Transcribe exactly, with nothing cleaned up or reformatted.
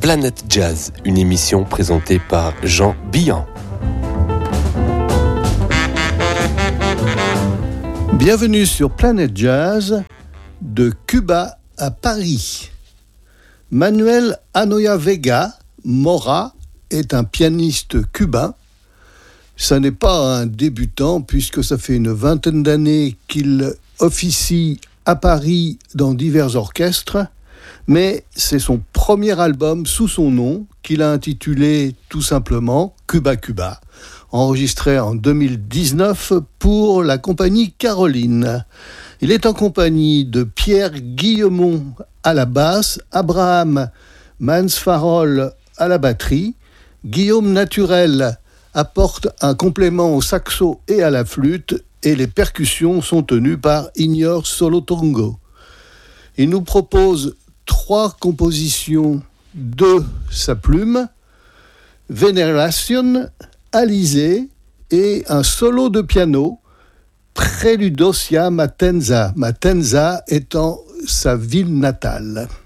Planète Jazz, une émission présentée par Jean Billan. Bienvenue sur Planète Jazz, de Cuba à Paris. Manuel Anoya Vega Mora est un pianiste cubain. Ça n'est pas un débutant puisque ça fait une vingtaine d'années qu'il officie à Paris dans divers orchestres, mais c'est son premier album sous son nom qu'il a intitulé tout simplement Cuba Cuba, enregistré en deux mille dix-neuf pour la compagnie Caroline. Il est en compagnie de Pierre Guillemont à la basse, Abraham Mansfarol à la batterie, Guillaume Naturel apporte un complément au saxo et à la flûte, et les percussions sont tenues par Ignor Solotongo. Il nous propose trois compositions de sa plume, Veneration, Alizé et un solo de piano, Preludosia Matenza, Matenza étant sa ville natale.